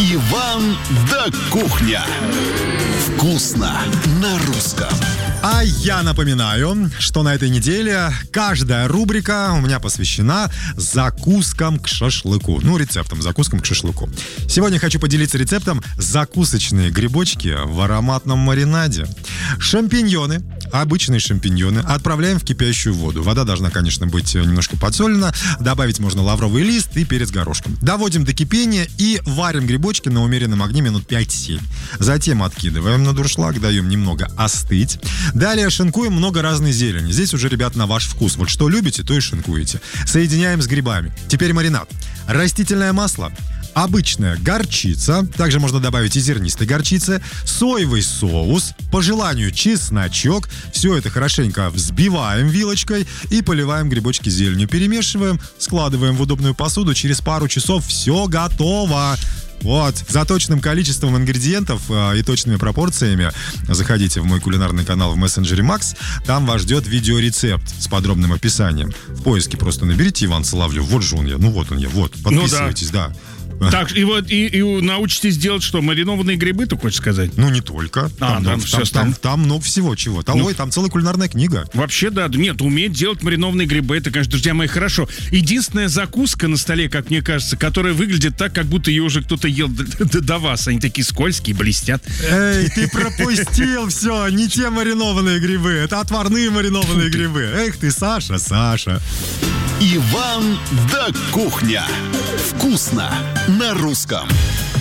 Иван да Кухня. Вкусно на русском. А я напоминаю, что на этой неделе каждая рубрика у меня посвящена закускам к шашлыку. Ну, рецептам, закускам к шашлыку. Сегодня хочу поделиться рецептом закусочные грибочки в ароматном маринаде. Шампиньоны, обычные шампиньоны, отправляем в кипящую воду. Вода должна, конечно, быть немножко подсолена. Добавить можно лавровый лист и перец горошком. Доводим до кипения и варим грибочки на умеренном огне минут 5-7. Затем откидываем на дуршлаг, даем немного остыть. Далее шинкуем много разной зелени. Здесь уже, ребят, на ваш вкус. Вот что любите, то и шинкуете. Соединяем с грибами. Теперь маринад. Растительное масло, обычная горчица, также можно добавить и зернистой горчицы, соевый соус, по желанию чесночок. Все это хорошенько взбиваем вилочкой и поливаем грибочки зеленью. Перемешиваем, складываем в удобную посуду. Через пару часов все готово. Вот, за точным количеством ингредиентов и точными пропорциями заходите в мой кулинарный канал в мессенджере Max. Там вас ждет видеорецепт с подробным описанием. В поиске просто наберите Иван Соловьев. Вот же он я, вот он я, вот. Подписывайтесь, да. Так, и вот и научитесь делать что? Маринованные грибы, ты хочешь сказать? Ну, не только. Там много всего чего. Там целая кулинарная книга. Вообще, да. Нет, уметь делать маринованные грибы, это, конечно, друзья мои, хорошо. Единственная закуска на столе, как мне кажется, которая выглядит так, как будто ее уже кто-то ел до вас. Они такие скользкие, блестят. Эй, ты пропустил все. Не те маринованные грибы. Это отварные маринованные грибы. Эх ты, Саша. Иван да Кухня. Вкусно на русском.